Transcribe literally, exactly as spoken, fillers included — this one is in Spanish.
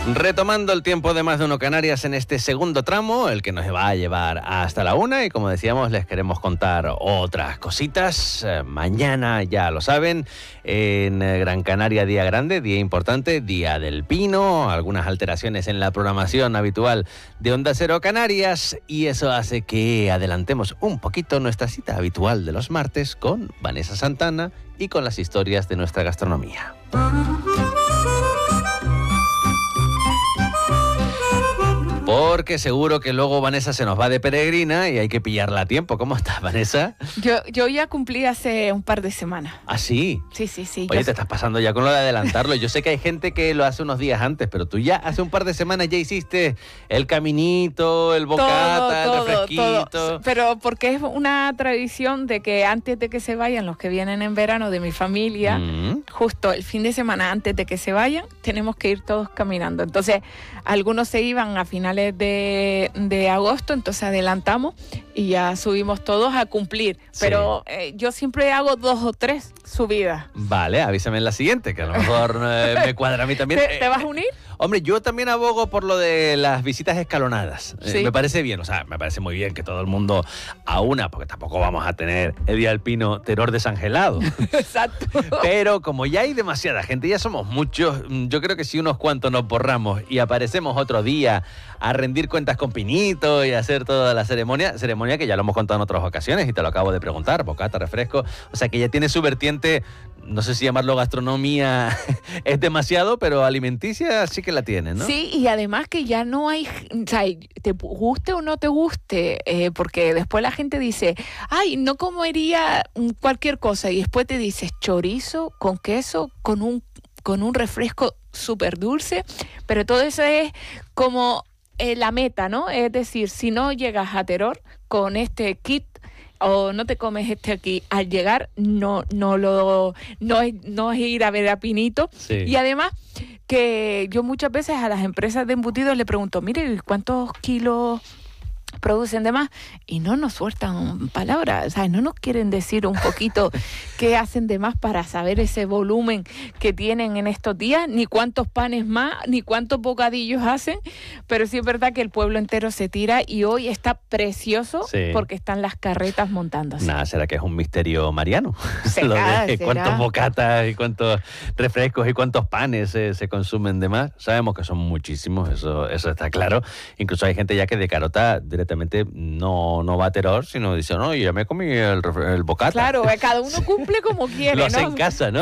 Retomando el tiempo de Más de Uno Canarias en este segundo tramo, el que nos va a llevar hasta la una, y como decíamos, les queremos contar otras cositas. Eh, mañana, ya lo saben, en Gran Canaria, día grande, día importante, Día del Pino, algunas alteraciones en la programación habitual de Onda Cero Canarias, y eso hace que adelantemos un poquito nuestra cita habitual de los martes con Vanessa Santana y con las historias de nuestra gastronomía. Porque seguro que luego Vanessa se nos va de peregrina y hay que pillarla a tiempo. ¿Cómo estás, Vanessa? Yo, yo ya cumplí hace un par de semanas. ¿Ah, sí? Sí, sí, sí. Oye, yo... te estás pasando ya con lo de adelantarlo. Yo sé que hay gente que lo hace unos días antes, pero tú ya hace un par de semanas ya hiciste el caminito, el bocata, todo, el refresquito. Todo. Pero porque es una tradición de que antes de que se vayan los que vienen en verano de mi familia, mm. justo el fin de semana antes de que se vayan, tenemos que ir todos caminando. Entonces, algunos se iban a finales De, de agosto, entonces adelantamos y ya subimos todos a cumplir. Sí. Pero eh, yo siempre hago dos o tres subidas. Vale, avísame en la siguiente, que a lo mejor eh, me cuadra a mí también. ¿Te, ¿Te vas a unir? Hombre, yo también abogo por lo de las visitas escalonadas. Sí. Eh, me parece bien, o sea, me parece muy bien que todo el mundo a una, porque tampoco vamos a tener el Día del Pino terror desangelado. Exacto. Pero como ya hay demasiada gente, ya somos muchos, yo creo que si unos cuantos nos borramos y aparecemos otro día a rendir cuentas con Pinito y a hacer toda la ceremonia, ceremonia que ya lo hemos contado en otras ocasiones y te lo acabo de preguntar, bocata, refresco, o sea que ya tiene su vertiente, no sé si llamarlo gastronomía es demasiado, pero alimenticia sí que la tiene, ¿no? Sí, y además que ya no hay, o sea, te guste o no te guste, eh, porque después la gente dice, ay, no comería cualquier cosa, y después te dices chorizo con queso, con un, con un refresco súper dulce, pero todo eso es como eh, la meta, ¿no? Es decir, si no llegas a Teror con este kit, o no te comes este aquí, al llegar no no lo no es, no es ir a ver a Pinito. Sí. Y además que yo muchas veces a las empresas de embutidos le pregunto, mire, ¿cuántos kilos producen de más? Y no nos sueltan palabras, o sea, no nos quieren decir un poquito qué hacen de más para saber ese volumen que tienen en estos días, ni cuántos panes más, ni cuántos bocadillos hacen, pero sí es verdad que el pueblo entero se tira y hoy está precioso, sí, porque están las carretas montándose. Nada, ¿será que es un misterio mariano? Será, Lo de será. cuántos bocatas y cuántos refrescos y cuántos panes eh, se consumen de más. Sabemos que son muchísimos, eso, eso está claro. Incluso hay gente ya que de carota directamente no, no va a Teror, sino dice, no, yo ya me comí el, el bocata. Claro, cada uno cumple como quiere, Lo hace ¿no? en casa, ¿no?